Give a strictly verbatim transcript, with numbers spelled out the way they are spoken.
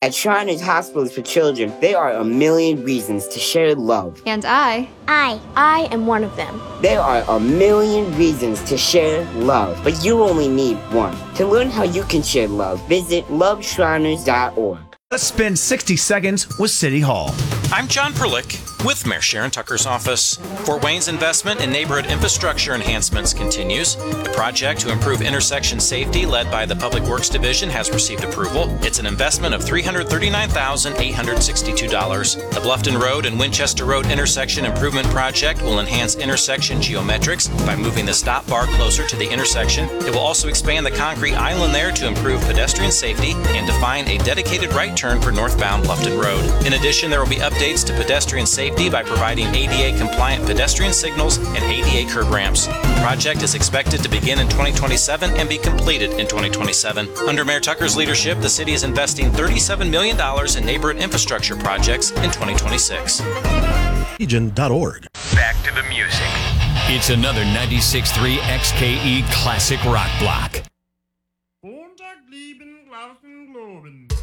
At Shriners Hospitals for Children, there are a million reasons to share love. And I. I. I am one of them. There are a million reasons to share love, but you only need one. To learn how you can share love, visit love shriners dot org. Let's spend sixty seconds with City Hall. I'm John Perlick with Mayor Sharon Tucker's office. Fort Wayne's investment in neighborhood infrastructure enhancements continues. The project to improve intersection safety led by the Public Works Division has received approval. It's an investment of three hundred thirty-nine thousand eight hundred sixty-two dollars. The Bluffton Road and Winchester Road intersection improvement project will enhance intersection geometrics by moving the stop bar closer to the intersection. It will also expand the concrete island there to improve pedestrian safety and define a dedicated right turn for northbound Bluffton Road. In addition, there will be updates to pedestrian safety by providing A D A-compliant pedestrian signals and A D A curb ramps. The project is expected to begin in twenty twenty-seven and be completed in twenty twenty-seven. Under Mayor Tucker's leadership, the city is investing thirty-seven million dollars in neighborhood infrastructure projects in twenty twenty-six. Region dot org. Back to the music. It's another ninety-six point three X K E Classic Rock Block. Montag, lieben, laufen, globen.